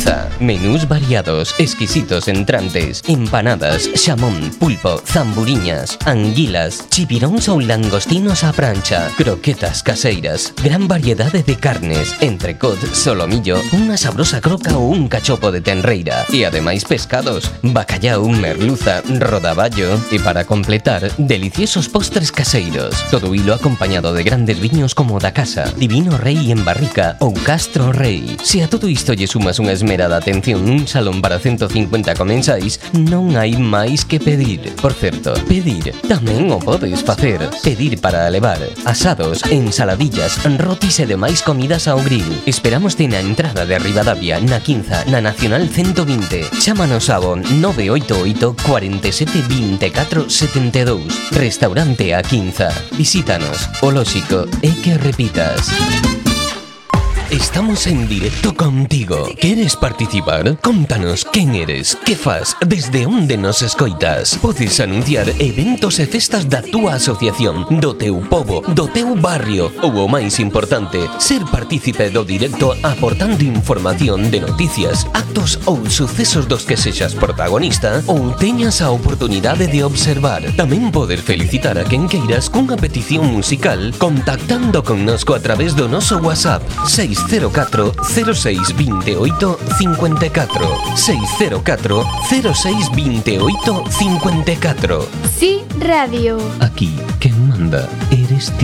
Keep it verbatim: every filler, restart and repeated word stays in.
Quinza. Menús variados, exquisitos entrantes, empanadas, xamón, pulpo, zamburiñas, anguilas, chipiróns ou langostinos á prancha, croquetas caseiras, gran variedade de carnes, entrecot, solomillo, unha sabrosa croca ou un cachopo de tenreira e ademais pescados, bacallau, merluza, rodaballo e para completar, deliciosos postres caseiros. Todo hilo acompañado de grandes viños como da casa, Divino Rei en barrica ou Castro Rei. Se a todo isto lle sumas unha esmerada atención nun salón para ciento cincuenta comensais, non hai máis que pedir. Por certo, pedir tamén o podes facer. Pedir para levar asados, ensaladillas, rotis e demais comidas ao grill. Esperámoste na entrada de Ribadavia, na Quinza, na Nacional ciento vinte. Chámanos ao nove oito oito, cuarenta e sete, veinticuatro, setenta e dous. Restaurante A Quinza. Visítanos. O lóxico é que repitas. Estamos en directo contigo. Queres participar? Contanos quen eres, que fas, desde onde nos escoitas. Podes anunciar eventos e festas da túa asociación, do teu pobo, do teu barrio ou o máis importante, ser partícipe do directo aportando información de noticias, actos ou sucesos dos que sexas protagonista ou teñas a oportunidade de observar. Tamén poder felicitar a quen queiras cunha petición musical contactando connosco a través do noso WhatsApp seis cero catro, cero seis, veintiocho, cincuenta e catro seis cero catro, cero seis, veintiocho, cincuenta e catro. Sí Radio. Aquí quen manda eres ti.